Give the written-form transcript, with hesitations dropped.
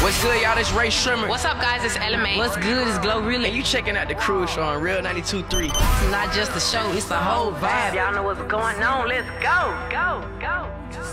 What's good, y'all? This Ray Shrimmer. What's up, guys? It's LMA. What's good? It's Glow Really. And you checking out the Cruise Show on Real 92.3. It's not just a show, it's the whole vibe. Y'all know what's going on. Let's go. Go.